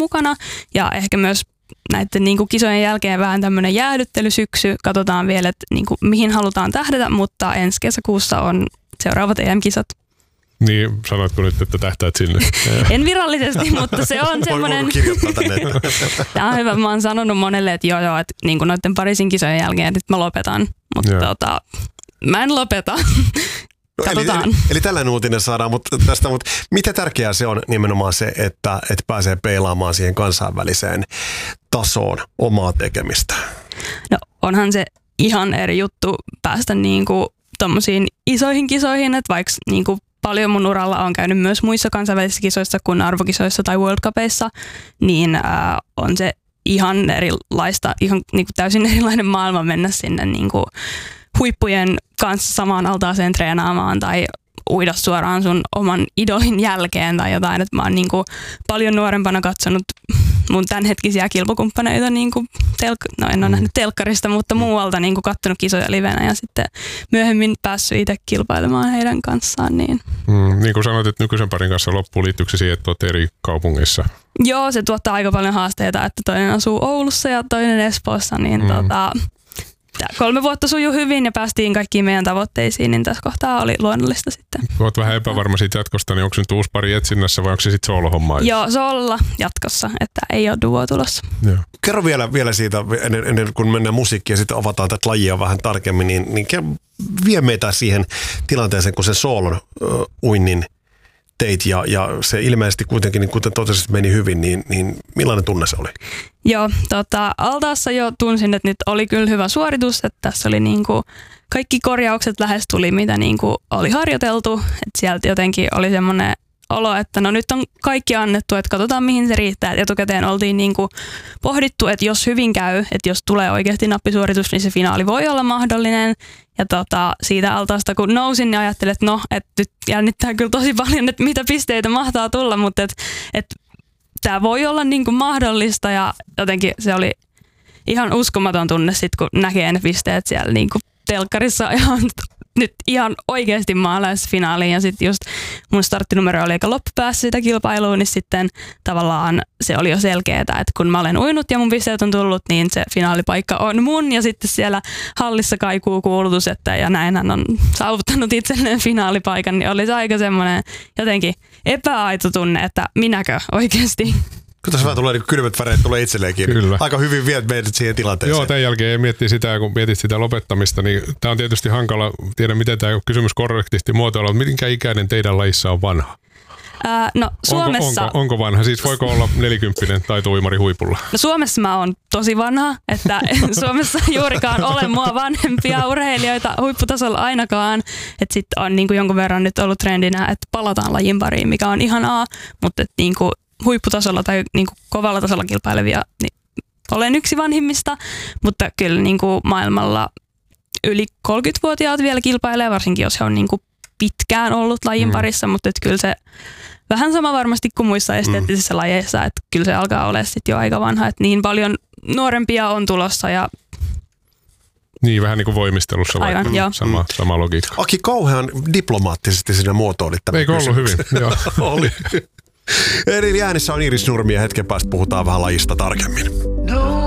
mukana ja ehkä myös näiden niin kuin kisojen jälkeen vähän tämmöinen jäähdyttelysyksy. Katsotaan vielä, että niin kuin, mihin halutaan tähdätä, mutta ensi kesäkuussa on seuraavat EM-kisat. Niin, sanoitko nyt, että tähtäät sinne? En virallisesti, mutta se on semmoinen... Tämä on hyvä. Mä oon sanonut monelle, että joo, että niin kuin noiden Pariisin kisojen jälkeen, että mä lopetan. Mutta mä en lopeta. Eli tällainen uutinen saadaan tästä, mutta miten tärkeää se on nimenomaan se, että pääsee peilaamaan siihen kansainväliseen tasoon omaa tekemistä? No onhan se ihan eri juttu päästä niinku tommosiin isoihin kisoihin, että vaikka niinku paljon mun uralla on käynyt myös muissa kansainvälisissä kisoissa kuin arvokisoissa tai World Cupissa, niin on se ihan erilaista, ihan niinku täysin erilainen maailma mennä sinne niinku huippujen kanssa samaan altaaseen treenaamaan tai uida suoraan sun oman idolin jälkeen tai jotain. Et mä oon niinku paljon nuorempana katsonut mun tämänhetkisiä kilpakumppaneita, niinku en ole nähnyt telkkarista, mutta muualta niinku katsonut kisoja livenä ja sitten myöhemmin päässyt itse kilpailemaan heidän kanssaan. Niin kuin sanoit, että nykyisen parin kanssa loppuu, liittyykö se siihen, että olet eri kaupungeissa? Joo, se tuottaa aika paljon haasteita, että toinen asuu Oulussa ja toinen Espoossa, niin 3 vuotta sujui hyvin ja päästiin kaikkiin meidän tavoitteisiin, niin tässä kohtaa oli luonnollista sitten. Olet vähän epävarma siitä jatkosta, niin onko nyt uusi pari etsinnässä vai onko se sitten soolo-hommaa? Joo, soololla jatkossa, että ei ole duo tulossa. Joo. Kerro vielä siitä, ennen kuin mennään musiikkiin ja sitten avataan tätä lajia vähän tarkemmin, niin vie meitä siihen tilanteeseen, kun se soolon uinnin teit ja se ilmeisesti kuitenkin, niin kuten totesit, meni hyvin, niin millainen tunne se oli? Joo, altaassa jo tunsin, että nyt oli kyllä hyvä suoritus, että tässä oli niinku kaikki korjaukset lähes tuli, mitä niinku oli harjoiteltu, että sieltä jotenkin oli semmoinen olo, että no nyt on kaikki annettu, että katsotaan mihin se riittää. Et etukäteen oltiin niinku pohdittu, että jos hyvin käy, että jos tulee oikeasti nappisuoritus, niin se finaali voi olla mahdollinen. Ja siitä altaasta kun nousin, niin ajattelin, että että nyt jännittää kyllä tosi paljon, että mitä pisteitä mahtaa tulla, mutta että tämä voi olla niinku mahdollista ja jotenkin se oli ihan uskomaton tunne sit, kun näkee ne pisteet siellä niinku telkkarissa ihan nyt ihan oikeasti maalaisfinaaliin ja sitten just mun starttinumero oli aika loppupäässä sitä kilpailua, niin sitten tavallaan se oli jo selkeää, että kun mä olen uinut ja mun pisteet on tullut, niin se finaalipaikka on mun ja sitten siellä hallissa kaikuu kuulutus, että ja näin hän on saavuttanut itselleen finaalipaikan, niin oli se aika semmoinen jotenkin epäaito tunne, että minäkö oikeasti. Kun tässä vähän tulee kylmät väreet, tulee itselleenkin. Kyllä. Aika hyvin viet meidät siihen tilanteeseen. Joo, tämän jälkeen miettii sitä, kun mietit sitä lopettamista, niin tämä on tietysti hankala. Tiedän, miten tämä kysymys korrektisti muotoilla, mutta minkä ikäinen teidän lajissa on vanha? No Suomessa... Onko vanha? Siis voiko olla 40 tai uimari huipulla? No Suomessa mä oon tosi vanha, että Suomessa juurikaan ole mua vanhempia urheilijoita huipputasolla ainakaan. Että sitten on niin kuin jonkun verran nyt ollut trendinä, että palataan lajin pariin, mikä on ihanaa, mutta että niin kuin huipputasolla tai niin kuin kovalla tasolla kilpailevia, niin olen yksi vanhimmista, mutta kyllä niin kuin maailmalla yli 30-vuotiaat vielä kilpailee, varsinkin jos he on niin kuin pitkään ollut lajin parissa, mutta että kyllä se vähän sama varmasti kuin muissa esteettisissä lajeissa, että kyllä se alkaa olla sitten jo aika vanha, että niin paljon nuorempia on tulossa ja niin, vähän niin kuin voimistelussa aivan, sama logiikka. Aki, kauhean diplomaattisesti sinä muotoilit tämän. Eikö ollut hyvin? Joo. Oli. Eri äänissä on Iiris Nurmi ja hetken päästä puhutaan vähän lajista tarkemmin.